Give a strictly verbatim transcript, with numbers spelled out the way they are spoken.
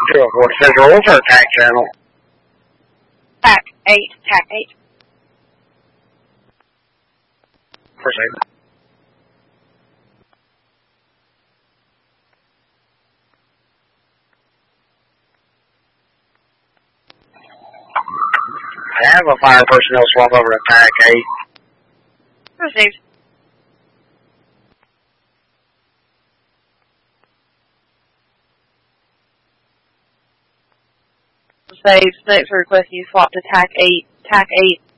Zero four Central for attack channel. Tac eight, Tac eight. Proceed. I have a fire personnel swap over to Tac eight. Received. Received. Next request you swap to Tac eight, Tac eight.